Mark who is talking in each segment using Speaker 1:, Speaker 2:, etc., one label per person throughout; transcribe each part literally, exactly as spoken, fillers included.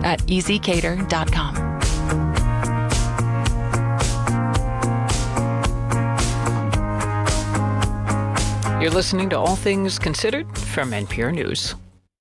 Speaker 1: at easy cater dot com. You're listening to All Things Considered from N P R News.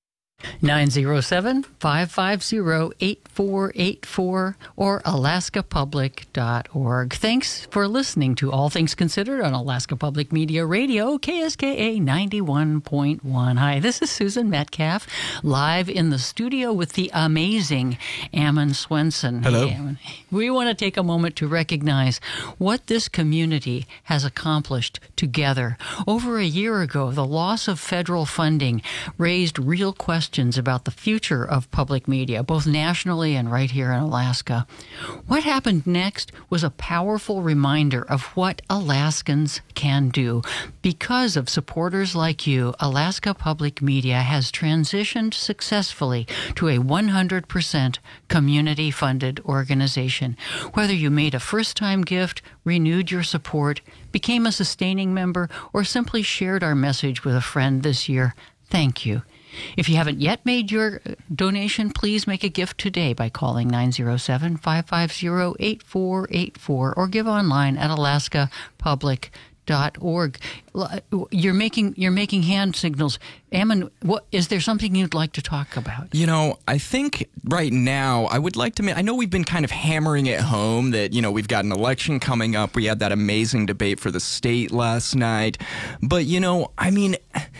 Speaker 2: nine zero seven, five five zero, eight four eight four or alaska public dot org. Thanks for listening to All Things Considered on Alaska Public Media Radio, K S K A ninety-one point one. Hi, this is Susan Metcalf, live in the studio with the amazing Ammon Swenson.
Speaker 3: Hello.
Speaker 2: Hey, Ammon. We want to take a moment to recognize what this community has accomplished together. Over a year ago, the loss of federal funding raised real questions about the future of public media, both nationally and right here in Alaska. What happened next was a powerful reminder of what Alaskans can do. Because of supporters like you, Alaska Public Media has transitioned successfully to a one hundred percent community-funded organization. Whether you made a first-time gift, renewed your support, became a sustaining member, or simply shared our message with a friend this year, thank you. If you haven't yet made your donation, please make a gift today by calling nine zero seven, five five zero, eight four eight four or give online at alaska public dot org. You're making you're making hand signals. Ammon, what is there something you'd like to talk about?
Speaker 3: You know, I think right now I would like to make, I know we've been kind of hammering it home that, you know, we've got an election coming up. We had that amazing debate for the state last night. But, you know, I mean,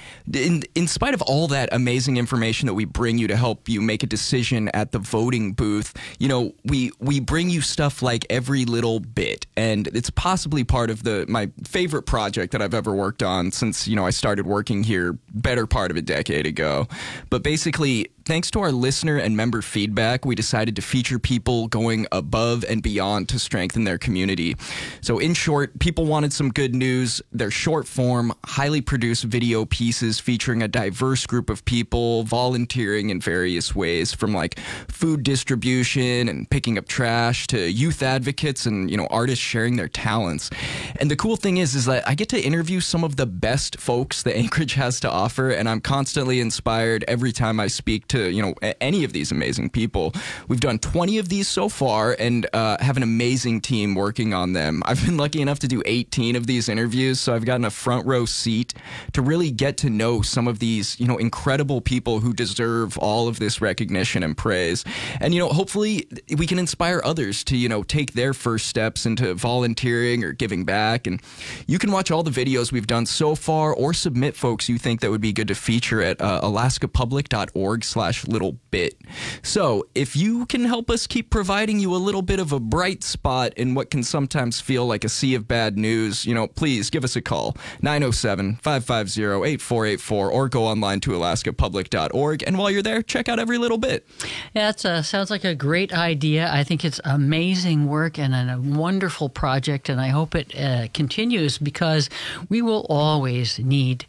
Speaker 3: in, in spite of all that amazing information that we bring you to help you make a decision at the voting booth, you know, we we bring you stuff like Every Little Bit. And it's possibly part of the my favorite project that I've ever worked on since, you know, I started working here better part of a decade ago. But basically, thanks to our listener and member feedback, we decided to feature people going above and beyond to strengthen their community. So in short, people wanted some good news. They're short form, highly produced video pieces featuring a diverse group of people volunteering in various ways, from like food distribution and picking up trash to youth advocates and, you know, artists sharing their talents. And the cool thing is, is that I get to interview some of the best folks that Anchorage has to offer, and I'm constantly inspired every time I speak to, you know, any of these amazing people. We've done twenty of these so far and uh, have an amazing team working on them. I've been lucky enough to do eighteen of these interviews, so I've gotten a front row seat to really get to know some of these, you know, incredible people who deserve all of this recognition and praise. And, you know, hopefully we can inspire others to, you know, take their first steps into volunteering or giving back. And you can watch all the videos we've done so far or submit folks you think that would be good to feature at uh, alaska public dot org slash little bit. So if you can help us keep providing you a little bit of a bright spot in what can sometimes feel like a sea of bad news, you know, please give us a call, nine oh seven, five five zero, eight four eight four, or go online to alaska public dot org. And while you're there, check out Every Little Bit.
Speaker 2: That uh, sounds like a great idea. I think it's amazing work and a wonderful project, and I hope it uh, continues, because we will always need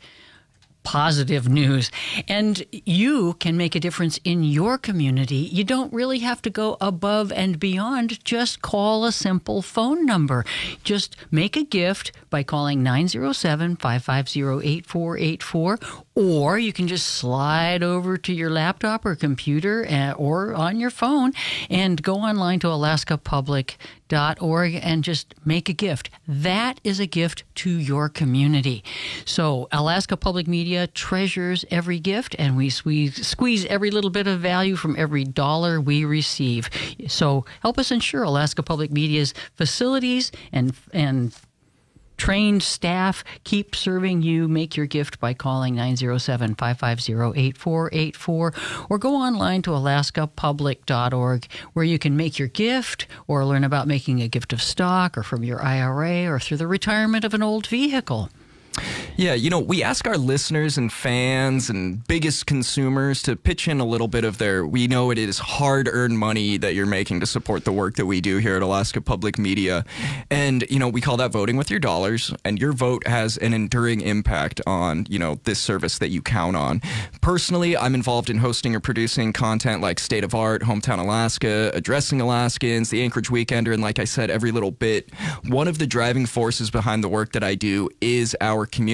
Speaker 2: positive news. And you can make a difference in your community. You don't really have to go above and beyond. Just call a simple phone number. Just make a gift by calling nine zero seven, five five zero, eight four eight four, or you can just slide over to your laptop or computer uh, or on your phone and go online to alaska public dot org and just make a gift. That is a gift to your community. So Alaska Public Media treasures every gift, and we squeeze, squeeze every little bit of value from every dollar we receive. So help us ensure Alaska Public Media's facilities and and trained staff keep serving you. Make your gift by calling nine zero seven, five five zero, eight four eight four or go online to alaska public dot org, where you can make your gift or learn about making a gift of stock or from your I R A or through the retirement of an old vehicle.
Speaker 3: Yeah, you know, we ask our listeners and fans and biggest consumers to pitch in a little bit of their, we know it is hard-earned money that you're making to support the work that we do here at Alaska Public Media. And, you know, we call that voting with your dollars, and your vote has an enduring impact on, you know, this service that you count on. Personally, I'm involved in hosting or producing content like State of Art, Hometown Alaska, Addressing Alaskans, The Anchorage Weekender, and like I said, Every Little Bit. One of the driving forces behind the work that I do is our community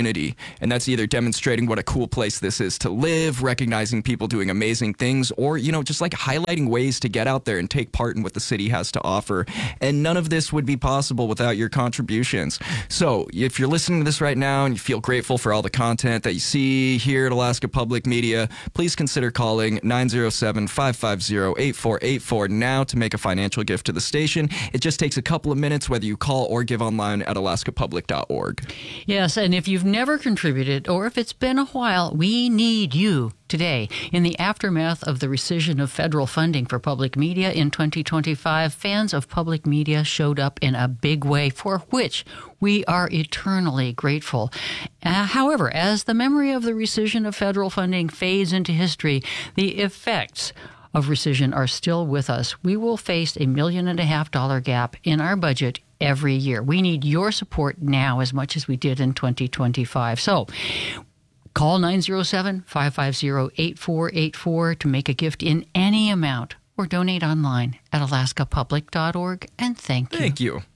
Speaker 3: community. And that's either demonstrating what a cool place this is to live, recognizing people doing amazing things, or, you know, just like highlighting ways to get out there and take part in what the city has to offer. And none of this would be possible without your contributions. So if you're listening to this right now and you feel grateful for all the content that you see here at Alaska Public Media, please consider calling nine zero seven, five five zero, eight four eight four now to make a financial gift to the station. It just takes a couple of minutes, whether you call or give online at alaska public dot org.
Speaker 2: Yes, and if you've never contributed, or if it's been a while, we need you today. In the aftermath of the rescission of federal funding for public media in twenty twenty-five, fans of public media showed up in a big way, for which we are eternally grateful. Uh, however, as the memory of the rescission of federal funding fades into history, the effects of rescission are still with us. We will face a million and a half dollar gap in our budget every year. We need your support now as much as we did in twenty twenty-five. So call nine zero seven, five five zero, eight four eight four to make a gift in any amount, or donate online at alaska public dot org. And thank you.
Speaker 3: Thank you.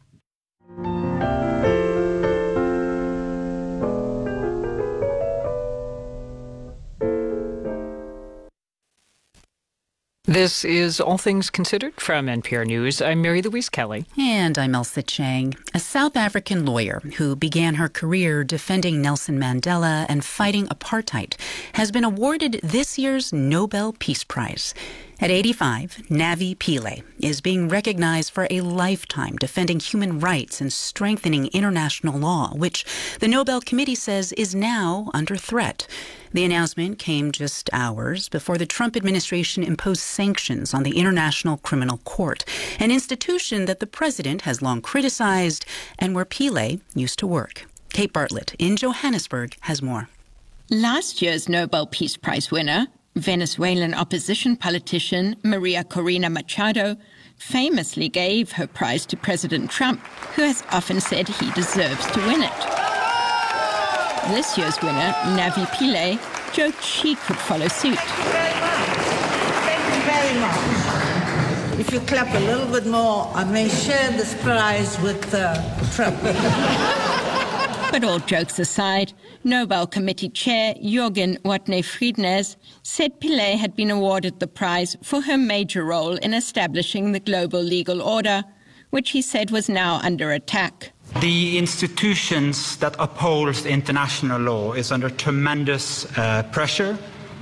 Speaker 1: This is All Things Considered from N P R News. I'm Mary Louise Kelly.
Speaker 4: And I'm Elsa Chang. A South African lawyer who began her career defending Nelson Mandela and fighting apartheid has been awarded this year's Nobel Peace Prize. At eighty-five, Navi Pillay is being recognized for a lifetime defending human rights and strengthening international law, which the Nobel Committee says is now under threat. The announcement came just hours before the Trump administration imposed sanctions on the International Criminal Court, an institution that the president has long criticized and where Pillay used to work. Kate Bartlett in Johannesburg has more.
Speaker 5: Last year's Nobel Peace Prize winner, Venezuelan opposition politician Maria Corina Machado, famously gave her prize to President Trump, who has often said he deserves to win it. This year's winner, Navi Pillay, joked she could follow suit.
Speaker 6: Thank you very much. If you clap a little bit more, I may share this prize with uh, Trump.
Speaker 5: But all jokes aside, Nobel Committee Chair Jürgen Watne-Friednes said Pillay had been awarded the prize for her major role in establishing the global legal order, which he said was now under attack.
Speaker 7: The institutions that uphold international law is under tremendous uh, pressure,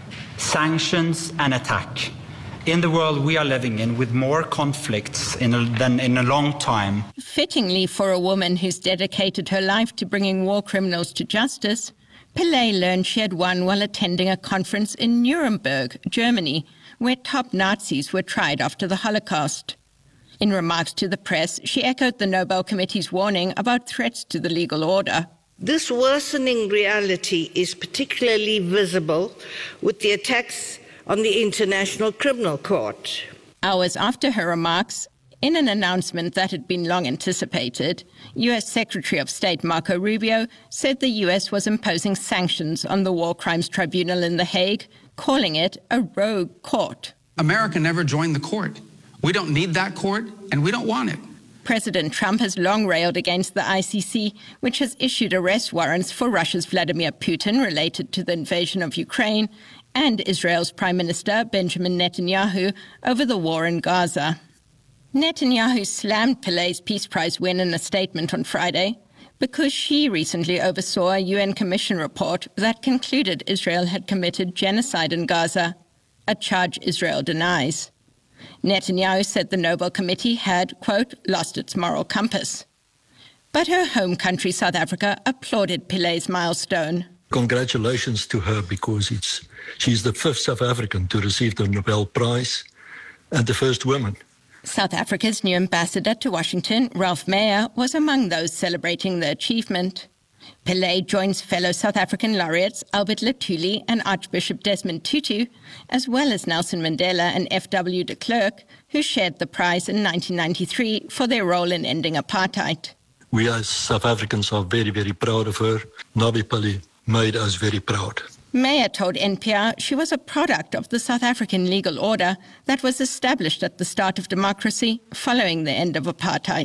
Speaker 7: sanctions and attack. In the world we are living in, with more conflicts in a, than in a long time.
Speaker 5: Fittingly for a woman who's dedicated her life to bringing war criminals to justice, Pillay learned she had won while attending a conference in Nuremberg, Germany, where top Nazis were tried after the Holocaust. In remarks to the press, she echoed the Nobel Committee's warning about threats to the legal order.
Speaker 6: This worsening reality is particularly visible with the attacks on the International Criminal Court.
Speaker 5: Hours after her remarks, in an announcement that had been long anticipated, U S Secretary of State Marco Rubio said the U S was imposing sanctions on the War Crimes Tribunal in The Hague, calling it a rogue court.
Speaker 8: America never joined the court. We don't need that court, and we don't want it.
Speaker 5: President Trump has long railed against the I C C, which has issued arrest warrants for Russia's Vladimir Putin related to the invasion of Ukraine, and Israel's Prime Minister Benjamin Netanyahu over the war in Gaza. Netanyahu slammed Pillay's Peace Prize win in a statement on Friday because she recently oversaw a U N Commission report that concluded Israel had committed genocide in Gaza, a charge Israel denies. Netanyahu said the Nobel Committee had, quote, lost its moral compass. But her home country, South Africa, applauded Pillay's milestone.
Speaker 9: Congratulations to her, because it's she's the fifth South African to receive the Nobel Prize and the first woman.
Speaker 5: South Africa's new ambassador to Washington, Ralph Meyer, was among those celebrating the achievement. Pillay joins fellow South African laureates Albert Luthuli and Archbishop Desmond Tutu, as well as Nelson Mandela and F W de Klerk, who shared the prize in nineteen ninety-three for their role in ending apartheid.
Speaker 9: We as South Africans are very, very proud of her. Navi Pillay made us very proud.
Speaker 5: Meyer told N P R she was a product of the South African legal order that was established at the start of democracy following the end of apartheid.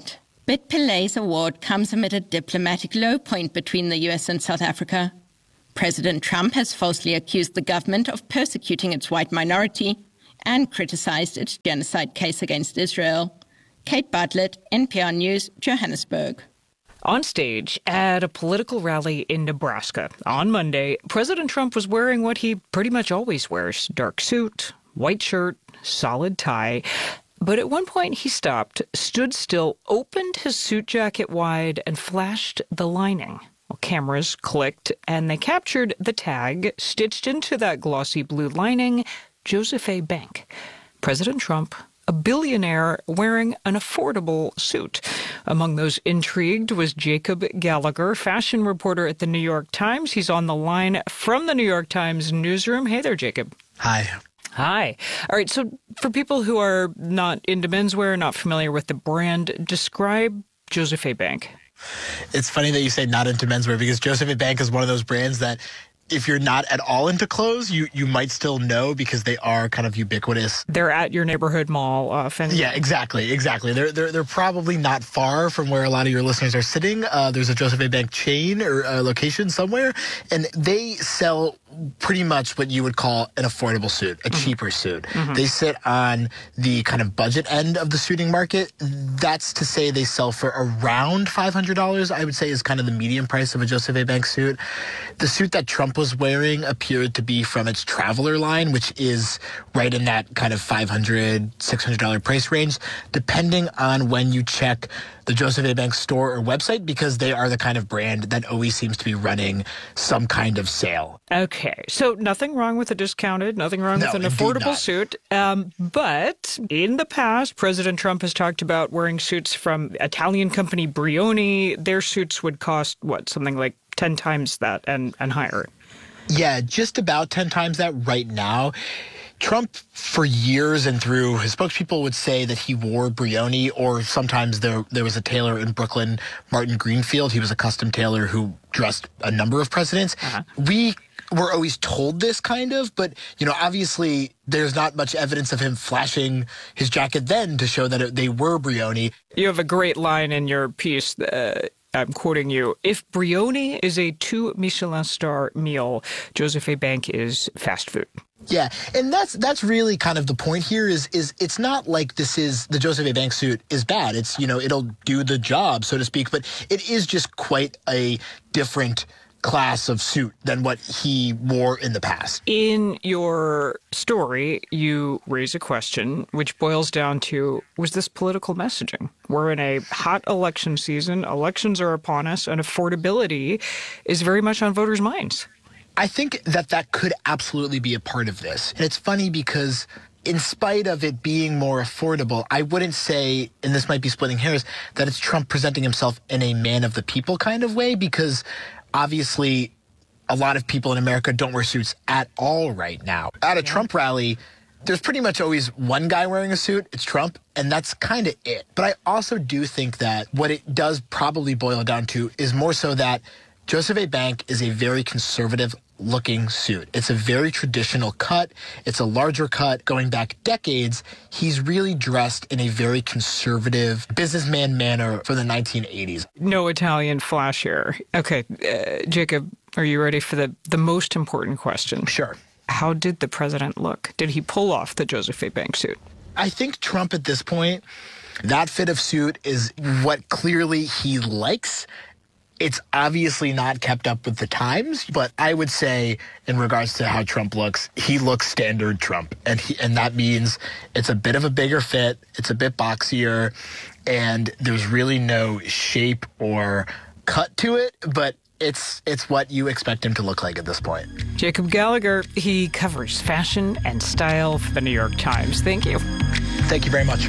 Speaker 5: Bit Pilay's award comes amid a diplomatic low point between the U S and South Africa. President Trump has falsely accused the government of persecuting its white minority and criticized its genocide case against Israel. Kate Bartlett, N P R News, Johannesburg.
Speaker 1: On stage at a political rally in Nebraska on Monday, President Trump was wearing what he pretty much always wears: dark suit, white shirt, solid tie. But at one point he stopped, stood still, opened his suit jacket wide, and flashed the lining. Well, cameras clicked, and they captured the tag stitched into that glossy blue lining, Joseph A. Bank. President Trump, a billionaire wearing an affordable suit. Among those intrigued was Jacob Gallagher, fashion reporter at the New York Times. He's on the line from the New York Times newsroom. Hey there, Jacob.
Speaker 10: Hi.
Speaker 1: Hi. All right, so for people who are not into menswear, not familiar with the brand, describe Joseph A. Bank.
Speaker 10: It's funny that you say not into menswear, because Joseph A. Bank is one of those brands that if you're not at all into clothes, you, you might still know, because they are kind of ubiquitous.
Speaker 1: They're at your neighborhood mall often.
Speaker 10: Yeah, exactly, exactly. They're they're they're probably not far from where a lot of your listeners are sitting. Uh, there's a Joseph A. Bank chain or uh, location somewhere, and they sell pretty much what you would call an affordable suit, a mm-hmm. cheaper suit. Mm-hmm. They sit on the kind of budget end of the suiting market. That's to say they sell for around five hundred dollars, I would say, is kind of the median price of a Joseph A. Bank suit. The suit that Trump was wearing appeared to be from its Traveler line, which is right in that kind of five hundred dollars, six hundred dollars price range, depending on when you check the Joseph A. Bank store or website, because they are the kind of brand that always seems to be running some kind of sale.
Speaker 1: Okay, so nothing wrong with a discounted, nothing wrong
Speaker 10: no,
Speaker 1: with an affordable
Speaker 10: not.
Speaker 1: suit. Um, but in the past, President Trump has talked about wearing suits from Italian company Brioni. Their suits would cost, what, something like ten times that and, and higher.
Speaker 10: Yeah, just about ten times that right now. Trump, for years and through his spokespeople, would say that he wore Brioni, or sometimes there there was a tailor in Brooklyn, Martin Greenfield. He was a custom tailor who dressed a number of presidents. Uh-huh. We were always told this kind of, but, you know, obviously there's not much evidence of him flashing his jacket then to show that it, they were Brioni.
Speaker 1: You have a great line in your piece. Uh, I'm quoting you. If Brioni is a two Michelin star meal, Joseph A. Bank is fast food.
Speaker 10: Yeah, and that's that's really kind of the point here is is it's not like this is the Joseph A. Bank suit is bad. It's, you know, it'll do the job, so to speak, but it is just quite a different class of suit than what he wore in the past.
Speaker 1: In your story, you raise a question which boils down to, was this political messaging? We're in a hot election season. Elections are upon us, and affordability is very much on voters' minds.
Speaker 10: I think that that could absolutely be a part of this. And it's funny because in spite of it being more affordable, I wouldn't say, and this might be splitting hairs, that it's Trump presenting himself in a man of the people kind of way, because obviously a lot of people in America don't wear suits at all right now. At a yeah. Trump rally, there's pretty much always one guy wearing a suit. It's Trump, and that's kind of it. But I also do think that what it does probably boil down to is more so that Joseph A. Bank is a very conservative looking suit. It's a very traditional cut. It's a larger cut. Going back decades, he's really dressed in a very conservative businessman manner for the nineteen eighties.
Speaker 1: No Italian flash here. Okay, uh, Jacob, are you ready for the, the most important question?
Speaker 10: Sure.
Speaker 1: How did the president look? Did he pull off the Joseph A. Bank suit?
Speaker 10: I think Trump at this point, that fit of suit is what clearly he likes. It's obviously not kept up with the times, but I would say in regards to how Trump looks, he looks standard Trump. And he, and that means it's a bit of a bigger fit, it's a bit boxier, and there's really no shape or cut to it, but it's it's what you expect him to look like at this point.
Speaker 1: Jacob Gallagher, he covers fashion and style for the New York Times. Thank you.
Speaker 10: Thank you very much.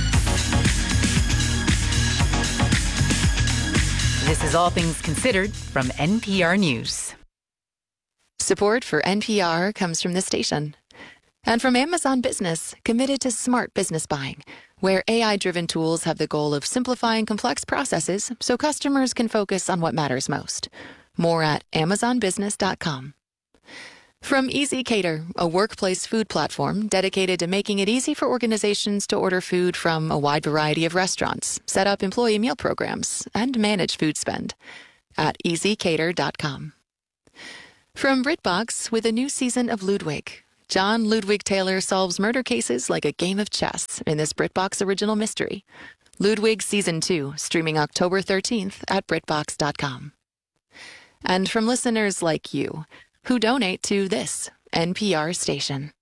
Speaker 4: This is All Things Considered from N P R News.
Speaker 11: Support for N P R comes from this station. And from Amazon Business, committed to smart business buying, where A I-driven tools have the goal of simplifying complex processes so customers can focus on what matters most. More at amazon business dot com. From EasyCater, a workplace food platform dedicated to making it easy for organizations to order food from a wide variety of restaurants, set up employee meal programs, and manage food spend at easy cater dot com. From BritBox, with a new season of Ludwig, John Ludwig Taylor solves murder cases like a game of chess in this BritBox original mystery. Ludwig Season two, streaming October thirteenth at britbox dot com. And from listeners like you, who donate to this N P R station.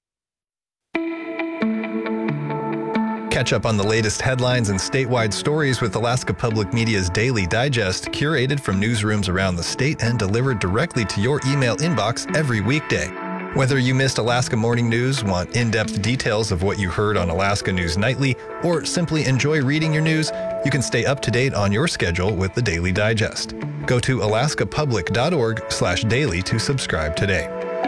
Speaker 12: Catch up on the latest headlines and statewide stories with Alaska Public Media's Daily Digest, curated from newsrooms around the state and delivered directly to your email inbox every weekday. Whether you missed Alaska Morning News, want in-depth details of what you heard on Alaska News Nightly, or simply enjoy reading your news, you can stay up to date on your schedule with the Daily Digest. Go to alaska public dot org slash daily to subscribe today.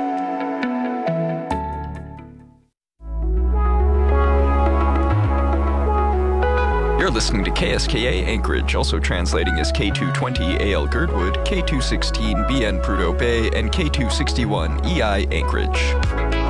Speaker 3: You're listening to K S K A Anchorage, also translating as K two twenty A L Girdwood, K two sixteen B N Prudhoe Bay, and K two sixty-one E I Anchorage.